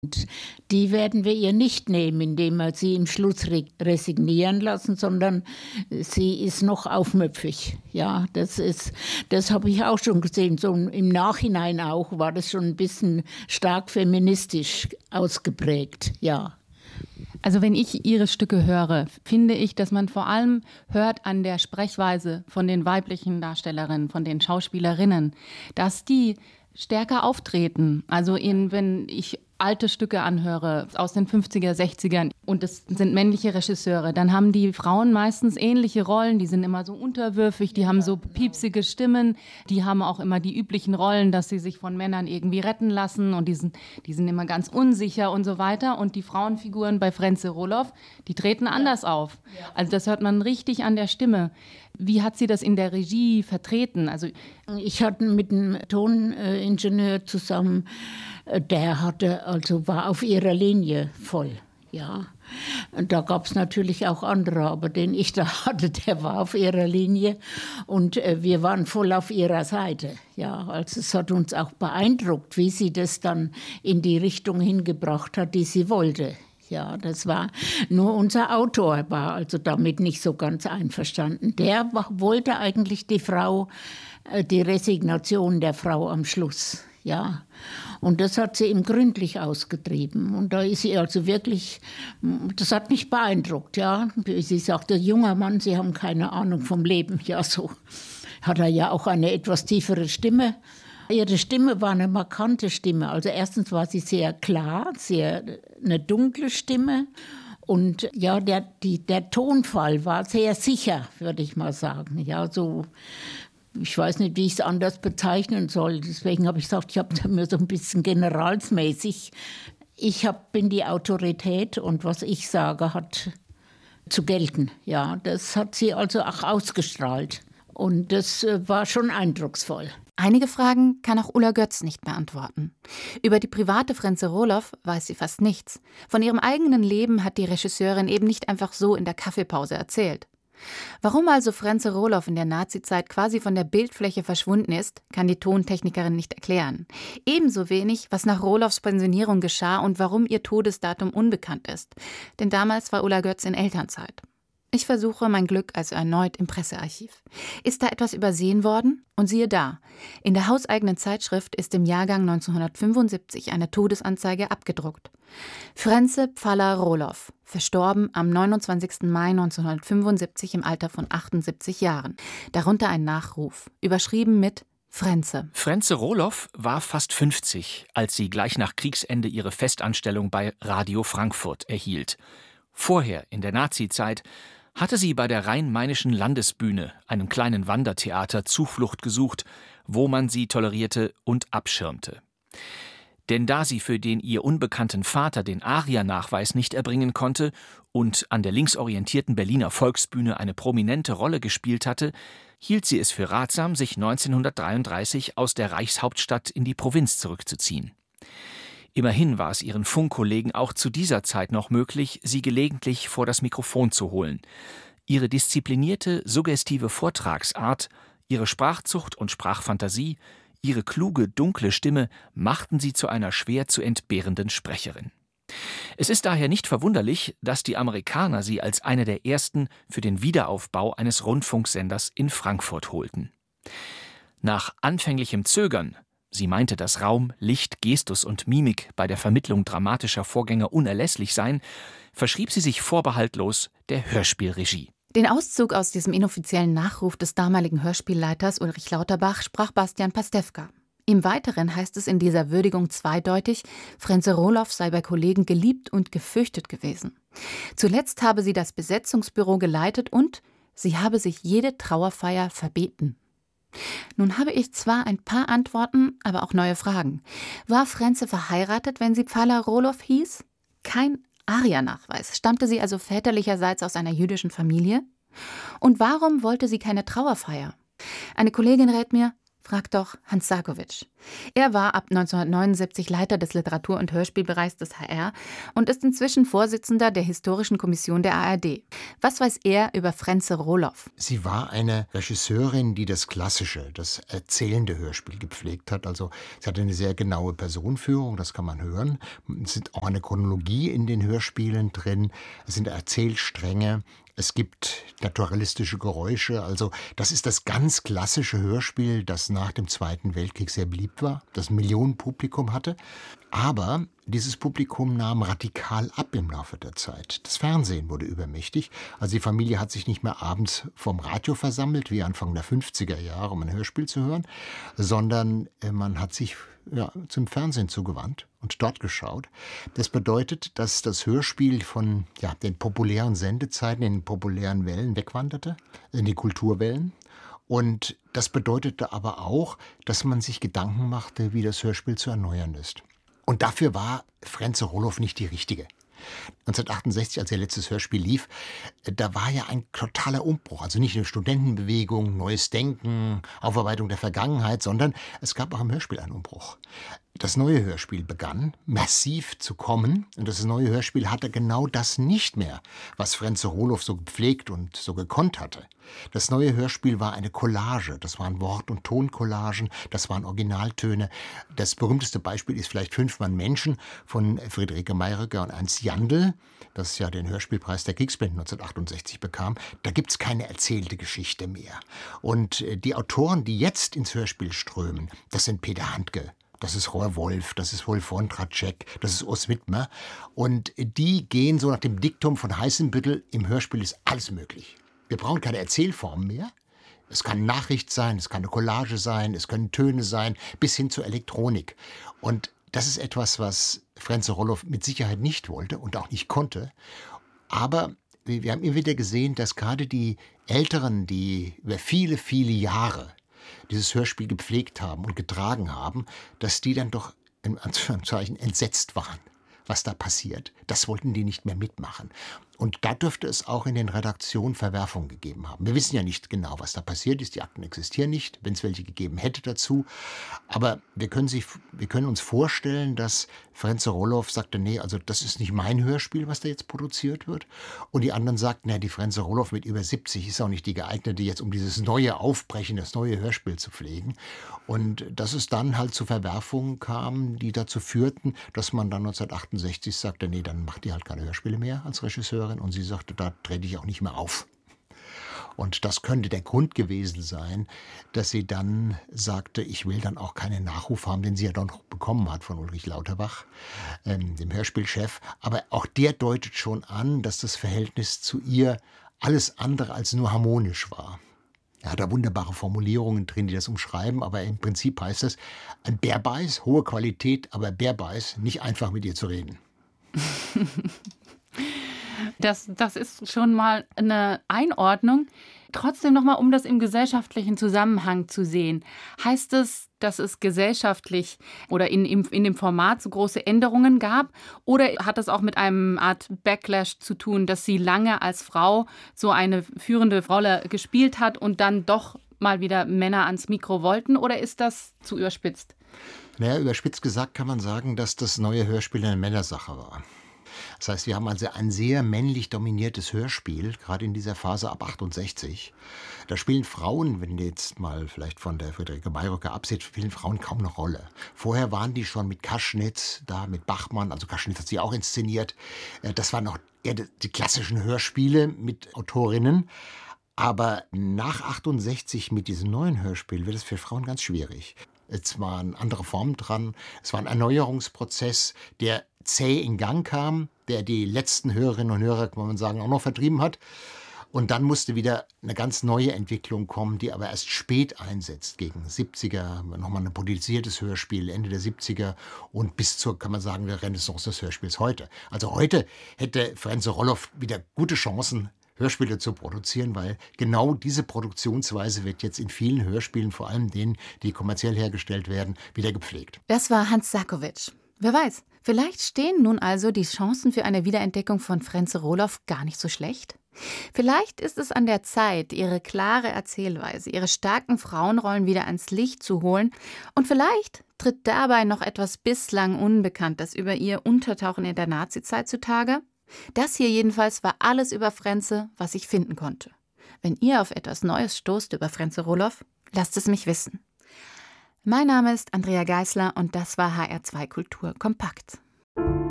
Die werden wir ihr nicht nehmen, indem wir sie im Schluss resignieren lassen, sondern sie ist noch aufmüpfig. Ja, das habe ich auch schon gesehen. So im Nachhinein auch war das schon ein bisschen stark feministisch ausgeprägt, ja. Also wenn ich Ihre Stücke höre, finde ich, dass man vor allem hört an der Sprechweise von den weiblichen Darstellerinnen, von den Schauspielerinnen, dass die stärker auftreten. Also wenn ich alte Stücke anhöre aus den 50er, 60ern und es sind männliche Regisseure, dann haben die Frauen meistens ähnliche Rollen, die sind immer so unterwürfig, die haben so piepsige Stimmen, die haben auch immer die üblichen Rollen, dass sie sich von Männern irgendwie retten lassen und die sind immer ganz unsicher und so weiter. Und die Frauenfiguren bei Frenze Roloff, die treten anders auf. Also das hört man richtig an der Stimme. Wie hat sie das in der Regie vertreten? Also ich hatte mit einem Toningenieur zusammen, der war auf ihrer Linie voll. Ja, und da gab es natürlich auch andere, aber den ich da hatte, der war auf ihrer Linie und wir waren voll auf ihrer Seite. Ja, also es hat uns auch beeindruckt, wie sie das dann in die Richtung hingebracht hat, die sie wollte. Ja, das war nur unser Autor war also damit nicht so ganz einverstanden. Der wollte eigentlich die Resignation der Frau am Schluss. Ja, und das hat sie ihm gründlich ausgetrieben. Und da ist sie also wirklich, das hat mich beeindruckt, ja. Sie sagte, junger Mann, Sie haben keine Ahnung vom Leben. Ja, so hat er ja auch eine etwas tiefere Stimme. Ihre Stimme war eine markante Stimme. Also erstens war sie sehr klar, sehr eine dunkle Stimme. Und ja, der Tonfall war sehr sicher, würde ich mal sagen. Ja, so, ich weiß nicht, wie ich es anders bezeichnen soll. Deswegen habe ich gesagt, ich habe mir so ein bisschen generalsmäßig. Bin die Autorität und was ich sage, hat zu gelten. Ja, das hat sie also auch ausgestrahlt. Und das war schon eindrucksvoll. Einige Fragen kann auch Ulla Götz nicht beantworten. Über die private Frenze Roloff weiß sie fast nichts. Von ihrem eigenen Leben hat die Regisseurin eben nicht einfach so in der Kaffeepause erzählt. Warum also Frenze Roloff in der Nazizeit quasi von der Bildfläche verschwunden ist, kann die Tontechnikerin nicht erklären. Ebenso wenig, was nach Roloffs Pensionierung geschah und warum ihr Todesdatum unbekannt ist. Denn damals war Ulla Götz in Elternzeit. Ich versuche mein Glück also erneut im Pressearchiv. Ist da etwas übersehen worden? Und siehe da, in der hauseigenen Zeitschrift ist im Jahrgang 1975 eine Todesanzeige abgedruckt. Frenze Pfaller Roloff, verstorben am 29. Mai 1975 im Alter von 78 Jahren. Darunter ein Nachruf, überschrieben mit Frenze. Frenze Roloff war fast 50, als sie gleich nach Kriegsende ihre Festanstellung bei Radio Frankfurt erhielt. Vorher, in der Nazizeit, hatte sie bei der Rhein-Mainischen Landesbühne, einem kleinen Wandertheater, Zuflucht gesucht, wo man sie tolerierte und abschirmte. Denn da sie für den ihr unbekannten Vater den Ariernachweis nicht erbringen konnte und an der linksorientierten Berliner Volksbühne eine prominente Rolle gespielt hatte, hielt sie es für ratsam, sich 1933 aus der Reichshauptstadt in die Provinz zurückzuziehen. Immerhin war es ihren Funkkollegen auch zu dieser Zeit noch möglich, sie gelegentlich vor das Mikrofon zu holen. Ihre disziplinierte, suggestive Vortragsart, ihre Sprachzucht und Sprachfantasie, ihre kluge, dunkle Stimme machten sie zu einer schwer zu entbehrenden Sprecherin. Es ist daher nicht verwunderlich, dass die Amerikaner sie als eine der ersten für den Wiederaufbau eines Rundfunksenders in Frankfurt holten. Nach anfänglichem Zögern, sie meinte, dass Raum, Licht, Gestus und Mimik bei der Vermittlung dramatischer Vorgänge unerlässlich seien, verschrieb sie sich vorbehaltlos der Hörspielregie. Den Auszug aus diesem inoffiziellen Nachruf des damaligen Hörspielleiters Ulrich Lauterbach sprach Bastian Pastewka. Im Weiteren heißt es in dieser Würdigung zweideutig, Frenze Roloff sei bei Kollegen geliebt und gefürchtet gewesen. Zuletzt habe sie das Besetzungsbüro geleitet und sie habe sich jede Trauerfeier verbeten. Nun habe ich zwar ein paar Antworten, aber auch neue Fragen. War Frenze verheiratet, wenn sie Pfaller Roloff hieß? Kein Ariernachweis. Stammte sie also väterlicherseits aus einer jüdischen Familie? Und warum wollte sie keine Trauerfeier? Eine Kollegin rät mir, Fragt doch Hans Sarkowitsch. Er war ab 1979 Leiter des Literatur- und Hörspielbereichs des HR und ist inzwischen Vorsitzender der Historischen Kommission der ARD. Was weiß er über Frenze Roloff? Sie war eine Regisseurin, die das klassische, das erzählende Hörspiel gepflegt hat. Also sie hatte eine sehr genaue Personenführung, das kann man hören. Es sind auch eine Chronologie in den Hörspielen drin. Es sind Erzählstränge. Es gibt naturalistische Geräusche, also das ist das ganz klassische Hörspiel, das nach dem Zweiten Weltkrieg sehr beliebt war, das ein Millionenpublikum hatte. Aber dieses Publikum nahm radikal ab im Laufe der Zeit. Das Fernsehen wurde übermächtig. Also die Familie hat sich nicht mehr abends vorm Radio versammelt, wie Anfang der 50er Jahre, um ein Hörspiel zu hören, sondern man hat sich zum Fernsehen zugewandt und dort geschaut. Das bedeutet, dass das Hörspiel von den populären Sendezeiten in den populären Wellen wegwanderte, in die Kulturwellen. Und das bedeutete aber auch, dass man sich Gedanken machte, wie das Hörspiel zu erneuern ist. Und dafür war Frenze Roloff nicht die richtige. 1968, als ihr letztes Hörspiel lief, da war ja ein totaler Umbruch. Also nicht eine Studentenbewegung, neues Denken, Aufarbeitung der Vergangenheit, sondern es gab auch im Hörspiel einen Umbruch. Das neue Hörspiel begann massiv zu kommen und das neue Hörspiel hatte genau das nicht mehr, was Frenze Roloff so gepflegt und so gekonnt hatte. Das neue Hörspiel war eine Collage, das waren Wort- und Toncollagen, das waren Originaltöne. Das berühmteste Beispiel ist vielleicht 5 Mann Menschen von Friederike Mayröcker und Ernst Jandl, das ja den Hörspielpreis der Kriegsblenden 1968 bekam. Da gibt's keine erzählte Geschichte mehr. Und die Autoren, die jetzt ins Hörspiel strömen, das sind Peter Handke, das ist Rohr Wolf, das ist Wolf Wondratschek, das ist Urs Widmer. Und die gehen so nach dem Diktum von Heißenbüttel, im Hörspiel ist alles möglich. Wir brauchen keine Erzählform mehr. Es kann Nachricht sein, es kann eine Collage sein, es können Töne sein, bis hin zur Elektronik. Und das ist etwas, was Frenze Roloff mit Sicherheit nicht wollte und auch nicht konnte. Aber wir haben immer wieder gesehen, dass gerade die Älteren, die über viele, viele Jahre dieses Hörspiel gepflegt haben und getragen haben, dass die dann doch in Anführungszeichen entsetzt waren, was da passiert. Das wollten die nicht mehr mitmachen. Und da dürfte es auch in den Redaktionen Verwerfungen gegeben haben. Wir wissen ja nicht genau, was da passiert ist. Die Akten existieren nicht, wenn es welche gegeben hätte dazu. Aber wir können uns vorstellen, dass Frenze Roloff sagte, nee, also das ist nicht mein Hörspiel, was da jetzt produziert wird. Und die anderen sagten, die Frenze Roloff mit über 70 ist auch nicht die geeignete, jetzt um dieses neue Aufbrechen, das neue Hörspiel zu pflegen. Und dass es dann halt zu Verwerfungen kam, die dazu führten, dass man dann 1968 sagte, nee, dann macht die halt keine Hörspiele mehr als Regisseurin. Und sie sagte, da trete ich auch nicht mehr auf. Und das könnte der Grund gewesen sein, dass sie dann sagte, ich will dann auch keinen Nachruf haben, den sie ja dann noch bekommen hat von Ulrich Lauterbach, dem Hörspielchef. Aber auch der deutet schon an, dass das Verhältnis zu ihr alles andere als nur harmonisch war. Er hat da wunderbare Formulierungen drin, die das umschreiben, aber im Prinzip heißt das, ein Bärbeiß, hohe Qualität, aber Bärbeiß, nicht einfach mit ihr zu reden. Das ist schon mal eine Einordnung. Trotzdem nochmal, um das im gesellschaftlichen Zusammenhang zu sehen. Heißt es, dass es gesellschaftlich oder in dem Format so große Änderungen gab? Oder hat das auch mit einem Art Backlash zu tun, dass sie lange als Frau so eine führende Rolle gespielt hat und dann doch mal wieder Männer ans Mikro wollten? Oder ist das zu überspitzt? Naja, überspitzt gesagt kann man sagen, dass das neue Hörspiel eine Männersache war. Das heißt, wir haben also ein sehr männlich dominiertes Hörspiel, gerade in dieser Phase ab 68. Da spielen Frauen, wenn ihr jetzt mal vielleicht von der Friederike Mayröcker abseht, spielen Frauen kaum eine Rolle. Vorher waren die schon mit Kaschnitz, da mit Bachmann, also Kaschnitz hat sie auch inszeniert. Das waren noch eher die klassischen Hörspiele mit Autorinnen. Aber nach 68 mit diesem neuen Hörspiel wird es für Frauen ganz schwierig. Es waren andere Formen dran, es war ein Erneuerungsprozess, der zäh in Gang kam, der die letzten Hörerinnen und Hörer, kann man sagen, auch noch vertrieben hat. Und dann musste wieder eine ganz neue Entwicklung kommen, die aber erst spät einsetzt, gegen 70er, nochmal ein politisiertes Hörspiel, Ende der 70er und bis zur, kann man sagen, der Renaissance des Hörspiels heute. Also heute hätte Frenze Roloff wieder gute Chancen, Hörspiele zu produzieren, weil genau diese Produktionsweise wird jetzt in vielen Hörspielen, vor allem denen, die kommerziell hergestellt werden, wieder gepflegt. Das war Hans Sarkowitsch. Wer weiß, vielleicht stehen nun also die Chancen für eine Wiederentdeckung von Frenze Roloff gar nicht so schlecht? Vielleicht ist es an der Zeit, ihre klare Erzählweise, ihre starken Frauenrollen wieder ans Licht zu holen. Und vielleicht tritt dabei noch etwas bislang Unbekanntes über ihr Untertauchen in der Nazizeit zutage. Das hier jedenfalls war alles über Frenze, was ich finden konnte. Wenn ihr auf etwas Neues stoßt über Frenze Roloff, lasst es mich wissen. Mein Name ist Andrea Geisler und das war HR2 Kultur Kompakt.